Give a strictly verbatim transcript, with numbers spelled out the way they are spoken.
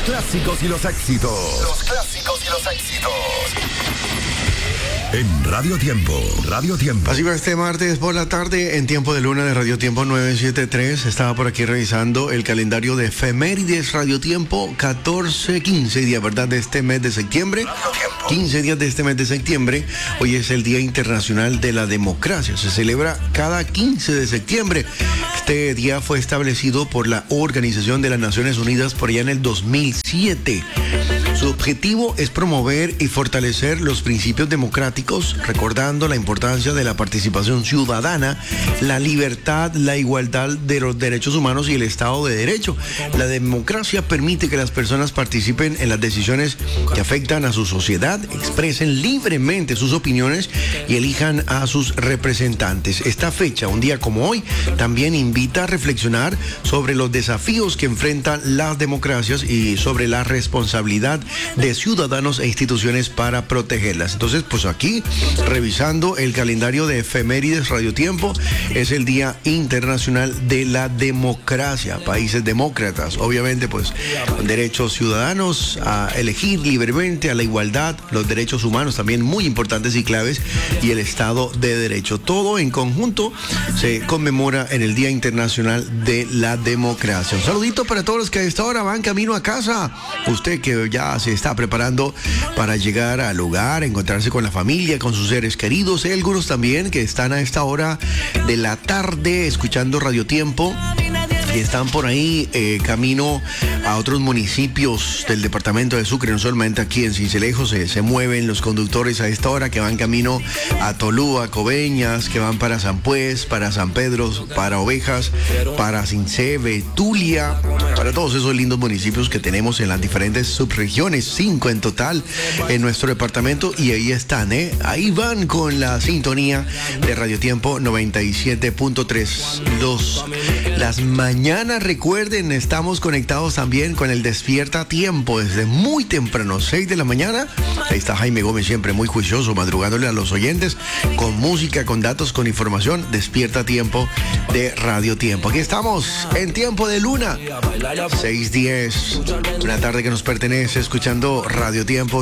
clásicos y los éxitos. Los clásicos y los éxitos. En Radio Tiempo, Radio Tiempo. Así va este martes por la tarde en Tiempo de Luna de Radio Tiempo nueve setenta y tres. Estaba por aquí revisando el calendario de efemérides Radio Tiempo, catorce, quince días, ¿verdad? De este mes de septiembre. quince días de este mes de septiembre. Hoy es el Día Internacional de la Democracia. Se celebra cada quince de septiembre. Este día fue establecido por la Organización de las Naciones Unidas por allá en el dos mil siete. Su objetivo es promover y fortalecer los principios democráticos, recordando la importancia de la participación ciudadana, la libertad, la igualdad de los derechos humanos y el Estado de Derecho. La democracia permite que las personas participen en las decisiones que afectan a su sociedad, expresen libremente sus opiniones y elijan a sus representantes. Esta fecha, un día como hoy, también invita a reflexionar sobre los desafíos que enfrentan las democracias y sobre la responsabilidad de ciudadanos e instituciones para protegerlas. Entonces, pues aquí, revisando el calendario de efemérides Radio Tiempo, es el Día Internacional de la Democracia. Países demócratas, obviamente, pues, con derechos ciudadanos a elegir libremente, a la igualdad, los derechos humanos también muy importantes y claves, y el Estado de Derecho. Todo en conjunto se conmemora en el Día Internacional de la Democracia. Un saludito para todos los que a esta hora van camino a casa. Usted que ya se está preparando para llegar al lugar, encontrarse con la familia, con sus seres queridos. Hay algunos también que están a esta hora de la tarde escuchando Radio Tiempo y están por ahí eh, camino a otros municipios del departamento de Sucre, no solamente aquí en Sincelejo. Se, se mueven los conductores a esta hora que van camino a Tolúa, Coveñas, que van para San Pues, para San Pedro, para Ovejas, para Sincebe, Tulia, para todos esos lindos municipios que tenemos en las diferentes subregiones, cinco en total en nuestro departamento, y ahí están, ¿eh? Ahí van con la sintonía de Radio Tiempo noventa y siete punto tres. Los, las mañanas, recuerden, estamos conectados también con el Despierta Tiempo desde muy temprano, seis de la mañana. Ahí está Jaime Gómez, siempre muy juicioso, madrugándole a los oyentes con música, con datos, con información. Despierta Tiempo de Radio Tiempo. Aquí estamos en Tiempo de Luna, seis diez, una tarde que nos pertenece, escuchando Radio Tiempo